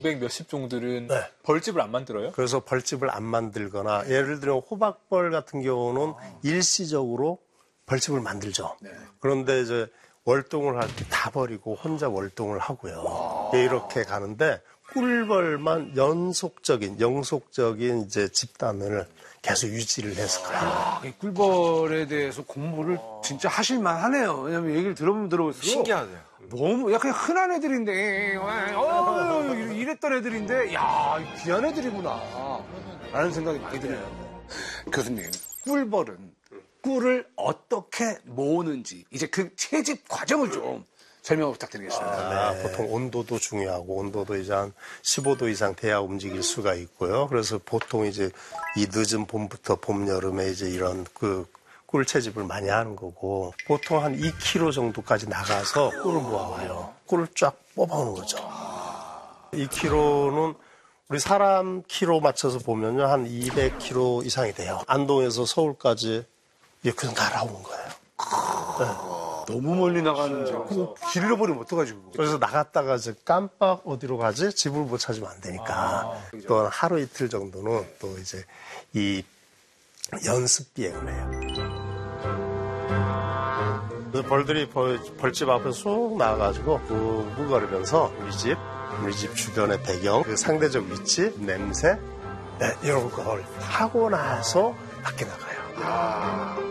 900 몇십 종들은 네. 벌집을 안 만들어요? 그래서 벌집을 안 만들거나 예를 들어 호박벌 같은 경우는 일시적으로 벌집을 만들죠. 네. 그런데 이제 월동을 할 때 다 버리고 혼자 월동을 하고요. 이렇게 가는데 꿀벌만 영속적인 이제 집단을 계속 유지를 해서 가요. 이 꿀벌에 대해서 공부를 진짜 하실만 하네요. 왜냐면 얘기를 들어보면 들어볼수록. 신기하네요. 너무, 그냥 흔한 애들인데, 이랬던 애들인데, 야, 귀한 애들이구나. 라는 생각이 많이 드네요. 교수님, 꿀벌은 꿀을 어떻게 모으는지, 이제 그 채집 과정을 좀 설명 부탁드리겠습니다. 네, 보통 온도도 중요하고 온도도 이제 한 15도 이상 돼야 움직일 수가 있고요. 그래서 보통 이제 이 늦은 봄부터 봄 여름에 이제 이런 그 꿀 채집을 많이 하는 거고 보통 한 2kg 정도까지 나가서 꿀을 모아와요. 꿀을 쫙 뽑아오는 거죠. 2kg는 우리 사람 키로 맞춰서 보면요 한 200kg 이상이 돼요. 안동에서 서울까지 이렇게 그냥 날아오는 거예요. 네. 너무 멀리 나가는데, 그거 길 잃어버리면 어떡하지, 그거. 그래서 나갔다가 이제 깜빡 어디로 가지? 집을 못 찾으면 안 되니까. 또 하루 이틀 정도는 또 이제 이 연습 비행을 해요. 그래서 벌들이 벌집 앞에 쑥 나와가지고 우거르면서 우리 집 주변의 배경, 그 상대적 위치, 냄새, 네, 이런 걸 하고 나서 밖에 나가요.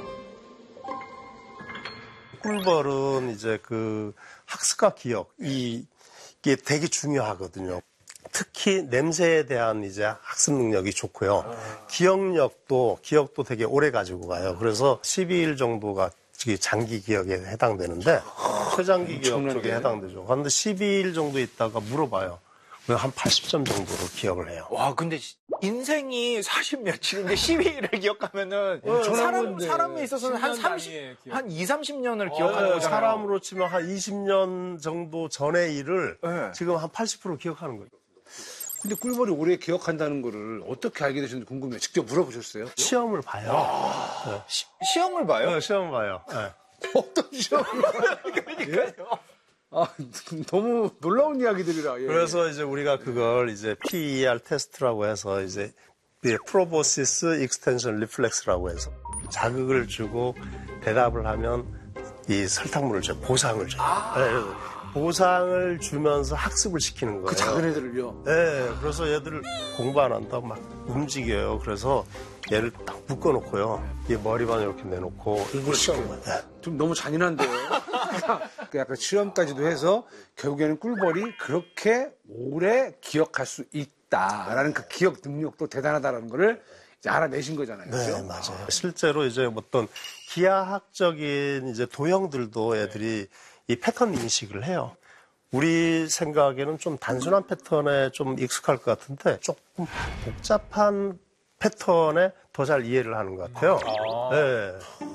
꿀벌은 이제 그 학습과 기억, 이게 되게 중요하거든요. 특히 냄새에 대한 이제 학습 능력이 좋고요. 기억도 되게 오래 가지고 가요. 그래서 12일 정도가 장기 기억에 해당되는데, 최장기 기억 쪽에 해당되죠. 그런데 12일 정도 있다가 물어봐요. 한 80점 정도로 기억을 해요. 와, 근데 인생이 40 며칠인데 12일을 기억하면은 사람에 있어서는 한 2, 30년을 기억하는 거잖아요. 사람으로 치면 한 20년 정도 전의 일을 네. 지금 한 80% 기억하는 거예요. 근데 꿀벌이 오래 기억한다는 거를 어떻게 알게 되셨는지 궁금해요. 직접 물어보셨어요? 시험을 봐요. 네. 시험을 봐요? 네, 시험 봐요. 네. 어떤 시험을 그러니까요. 아, 너무 놀라운 이야기들이라. 예. 그래서 이제 우리가 그걸 이제 PER 테스트라고 해서 이제 프로보시스 익스텐션 리플렉스라고 해서 자극을 주고 대답을 하면 이 설탕물을 줘요. 보상을 줘요. 네, 보상을 주면서 학습을 시키는 거예요. 그 작은 애들을요? 네, 그래서 얘들을 공부 안 한다고 막 움직여요. 그래서 얘를 딱 묶어놓고요. 이 머리만 이렇게 내놓고 이걸 시험을 봐요. 네. 좀 너무 잔인한데요. 약간 실험까지도 해서 결국에는 꿀벌이 그렇게 오래 기억할 수 있다라는 그 기억 능력도 대단하다는 거를 이제 알아내신 거잖아요. 네, 그렇죠? 맞아요. 실제로 이제 어떤 기하학적인 이제 도형들도 애들이 이 패턴 인식을 해요. 우리 생각에는 좀 단순한 패턴에 좀 익숙할 것 같은데 조금 복잡한 패턴에 더 잘 이해를 하는 것 같아요. 네.